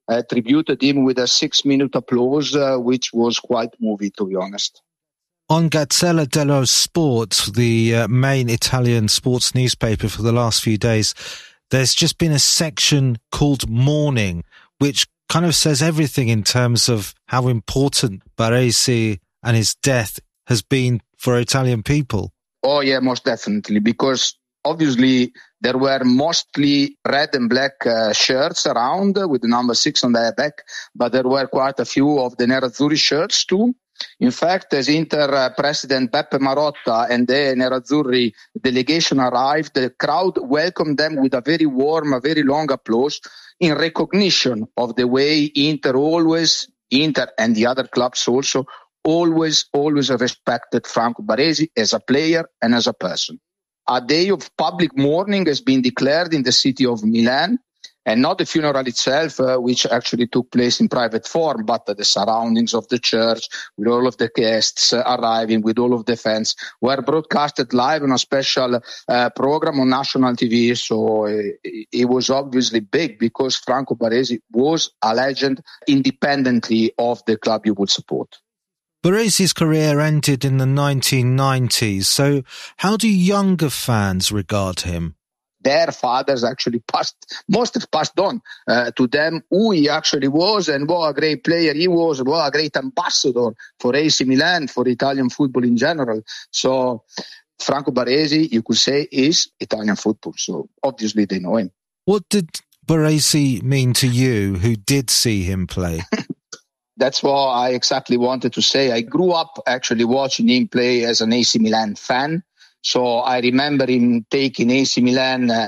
tributed him with a 6-minute applause, which was quite moving, to be honest. On Gazzella dello Sport, the main Italian sports newspaper for the last few days, there's just been a section called Mourning, which kind of says everything in terms of how important Baresi and his death has been for Italian people. Oh, yeah, most definitely, because obviously there were mostly red and black shirts around with the number 6 on their back, but there were quite a few of the Nerazzurri shirts too. In fact, as Inter President Beppe Marotta and the Nerazzurri delegation arrived, the crowd welcomed them with a very warm, a very long applause in recognition of the way Inter and the other clubs also, always respected Franco Baresi as a player and as a person. A day of public mourning has been declared in the city of Milan, and not the funeral itself, which actually took place in private form, but the surroundings of the church, with all of the guests arriving, with all of the fans, were broadcasted live on a special program on national TV. So it was obviously big because Franco Baresi was a legend independently of the club you would support. Baresi's career ended in the 1990s, so how do younger fans regard him? Their fathers actually must have passed on to them who he actually was and what a great player he was, what a great ambassador for AC Milan, for Italian football in general. So Franco Baresi, you could say, is Italian football. So obviously they know him. What did Baresi mean to you who did see him play? That's what I exactly wanted to say. I grew up actually watching him play as an AC Milan fan. So I remember him taking AC Milan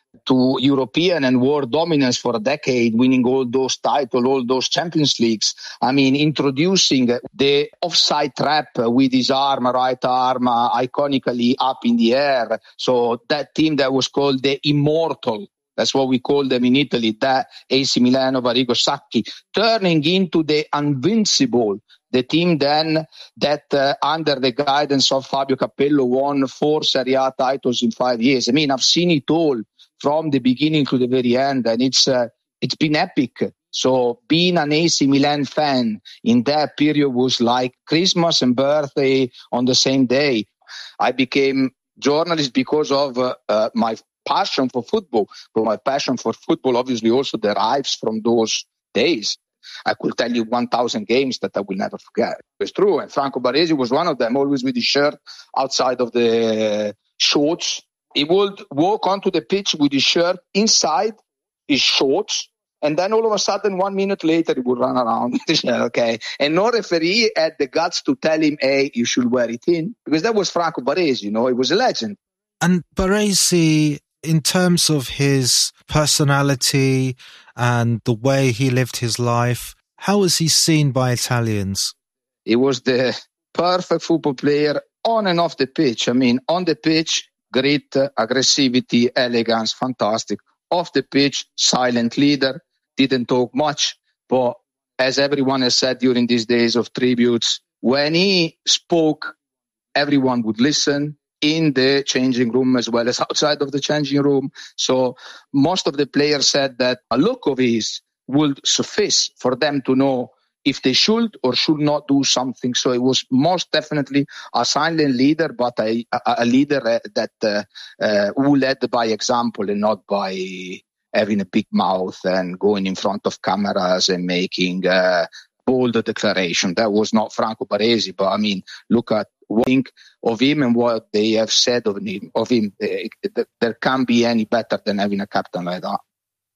to European and world dominance for a decade, winning all those titles, all those Champions Leagues. I mean, introducing the offside trap with his right arm iconically up in the air. So that team that was called the Immortal, that's what we call them in Italy, that AC Milan of Arrigo Sacchi, turning into the Invincible. The team then that under the guidance of Fabio Capello won 4 Serie A titles in 5 years. I mean, I've seen it all from the beginning to the very end, and it's been epic. So being an AC Milan fan in that period was like Christmas and birthday on the same day. I became journalist because of my passion for football, but my passion for football obviously also derives from those days. I could tell you 1,000 games that I will never forget. It's true. And Franco Baresi was one of them, always with his shirt outside of the shorts. He would walk onto the pitch with his shirt inside his shorts. And then all of a sudden, 1 minute later, he would run around. Okay. And no referee had the guts to tell him, hey, you should wear it in. Because that was Franco Baresi, he was a legend. And Baresi, in terms of his personality and the way he lived his life, how was he seen by Italians? He was the perfect football player on and off the pitch. I mean, on the pitch, grit, aggressivity, elegance, fantastic. Off the pitch, silent leader, didn't talk much. But as everyone has said during these days of tributes, when he spoke, everyone would listen. In the changing room as well as outside of the changing room. So most of the players said that a look of his would suffice for them to know if they should or should not do something. So it was most definitely a silent leader, but a leader that who led by example and not by having a big mouth and going in front of cameras and making bold declaration. That was not Franco Baresi, but I mean, look at what think of him and what they have said of him. There can't be any better than having a captain like that.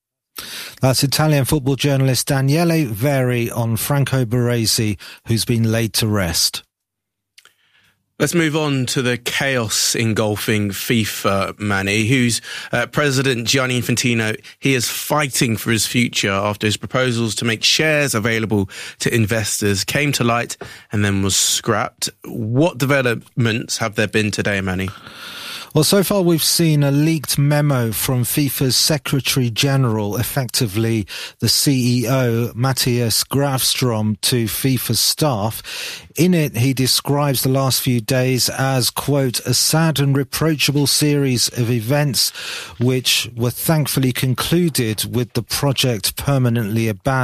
That's Italian football journalist Daniele Veri on Franco Baresi, who's been laid to rest. Let's move on to the chaos engulfing FIFA, Manny, whose president Gianni Infantino, he is fighting for his future after his proposals to make shares available to investors came to light and then was scrapped. What developments have there been today, Manny? Well, so far we've seen a leaked memo from FIFA's Secretary General, effectively the CEO, Matthias Grafstrom, to FIFA staff. In it, he describes the last few days as, quote, a sad and reproachable series of events which were thankfully concluded with the project permanently abandoned.